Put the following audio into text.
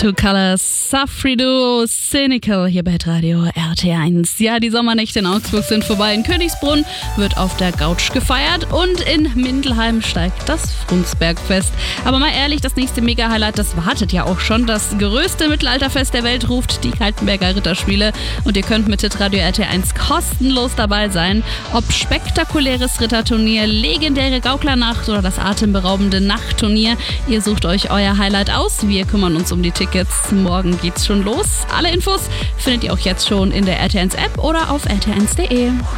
Two Colors, Safrido, Cynical hier bei Radio RT1. Ja, die Sommernächte in Augsburg sind vorbei. In Königsbrunn wird auf der Gautsch gefeiert und in Mindelheim steigt das Frundsbergfest. Aber mal ehrlich, das nächste Mega-Highlight, das wartet ja auch schon. Das größte Mittelalterfest der Welt ruft die Kaltenberger Ritterspiele und ihr könnt mit Radio RT1 kostenlos dabei sein. Ob spektakuläres Ritterturnier, legendäre Gauklernacht oder das atemberaubende Nachtturnier, ihr sucht euch euer Highlight aus. Wir kümmern uns um die Tickets. Morgen geht's schon los. Alle Infos findet ihr auch jetzt schon in der RT1 App oder auf rt1.de.